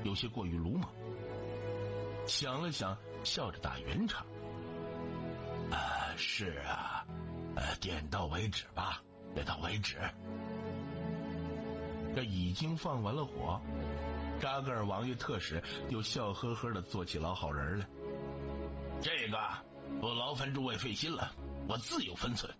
有些过于鲁莽。想了想，笑着打圆场：“是啊，点到为止吧，点到为止。”这已经放完了火，扎格尔王爷特使又笑呵呵地做起老好人来：“这个不劳烦诸位费心了，我自有分寸。”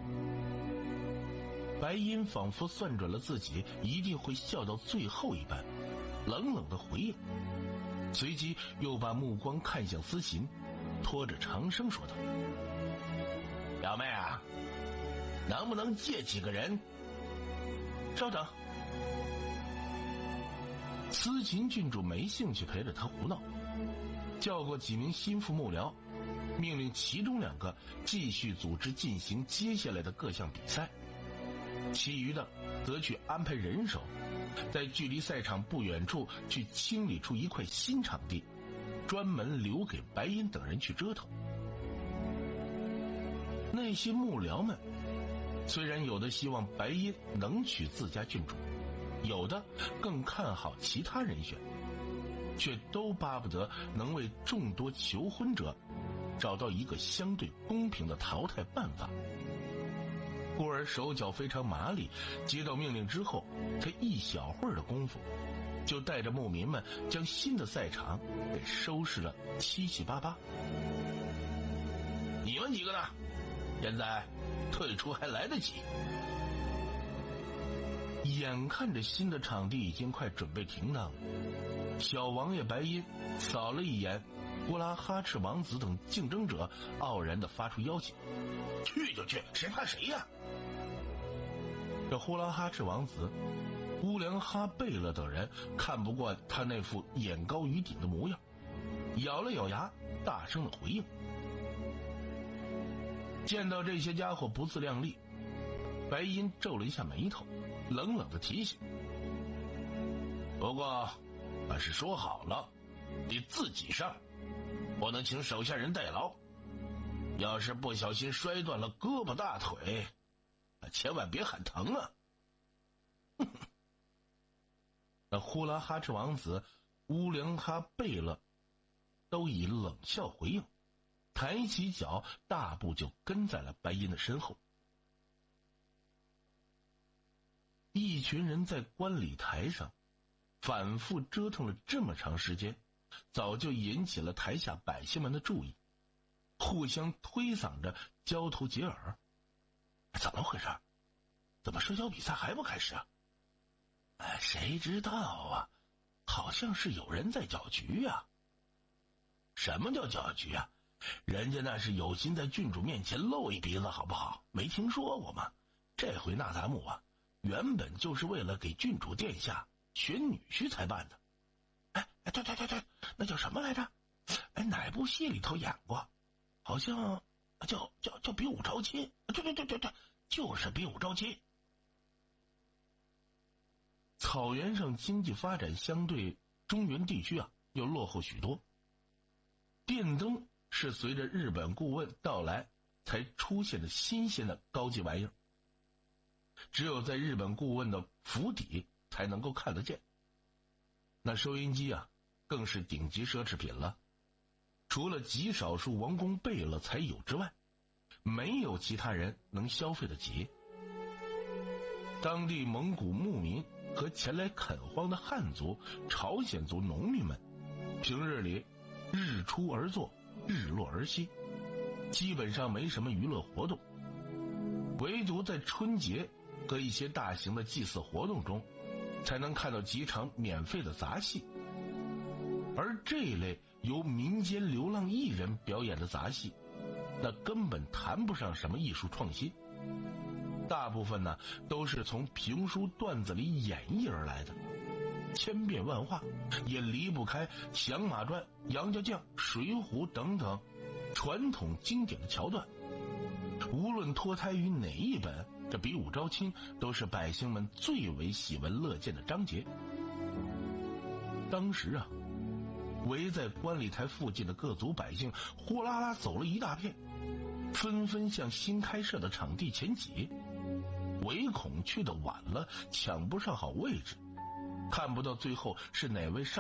白银仿佛算准了自己一定会笑到最后一般，冷冷的回应，随即又把目光看向司琴，拖着长声说道：“表妹啊，能不能借几个人？”“稍等。”司琴郡主没兴趣陪着他胡闹，叫过几名心腹幕僚，命令其中2个继续组织进行接下来的各项比赛，其余的则去安排人手，在距离赛场不远处去清理出一块新场地，专门留给白银等人去折腾。那些幕僚们虽然有的希望白银能娶自家郡主，有的更看好其他人选，却都巴不得能为众多求婚者找到一个相对公平的淘汰办法。故而手脚非常麻利，接到命令之后，才一小会儿的功夫，就带着牧民们将新的赛场给收拾了七七八八。“你们几个呢？现在退出还来得及。”眼看着新的场地已经快准备停当了，小王爷白银扫了一眼呼拉哈赤王子等竞争者，傲然地发出邀请：“去就去，谁怕谁呀！”这呼拉哈赤王子、乌良哈贝勒等人看不惯他那副眼高于顶的模样，咬了咬牙，大声的回应。见到这些家伙不自量力，白银皱了一下眉头，冷冷的提醒：“不过俺是说好了，你自己上，不能请手下人代劳。要是不小心摔断了胳膊大腿，千万别喊疼啊！”那呼拉哈赤王子、乌良哈贝勒都以冷笑回应，抬起脚大步就跟在了白银的身后。一群人在观礼台上反复折腾了这么长时间，早就引起了台下百姓们的注意，互相推搡着交头接耳：“怎么回事？怎么摔跤比赛还不开始啊？谁知道啊，好像是有人在搅局啊。”“什么叫搅局啊？人家那是有心在郡主面前露一鼻子好不好？没听说过吗？这回那达慕啊，原本就是为了给郡主殿下选女婿才办的。对，那叫什么来着？哪部戏里头演过？好像叫比武招亲。对，就是比武招亲。”草原上经济发展相对中原地区要落后许多，电灯是随着日本顾问到来才出现的新鲜的高级玩意儿，只有在日本顾问的府邸才能够看得见。那收音机更是顶级奢侈品了，除了极少数王公贝勒才有之外，没有其他人能消费得起。当地蒙古牧民和前来垦荒的汉族、朝鲜族农民们，平日里日出而作，日落而息，基本上没什么娱乐活动，唯独在春节和一些大型的祭祀活动中，才能看到几场免费的杂戏。而这一类由民间流浪艺人表演的杂戏，那根本谈不上什么艺术创新，大部分呢都是从评书段子里演绎而来的，千变万化，也离不开响马传、杨家将、水浒等等传统经典的桥段。无论脱胎于哪一本，这比武招亲都是百姓们最为喜闻乐见的章节。当时围在观礼台附近的各族百姓呼啦啦走了一大片，纷纷向新开设的场地前挤，唯恐去得晚了抢不上好位置，看不到最后是哪位上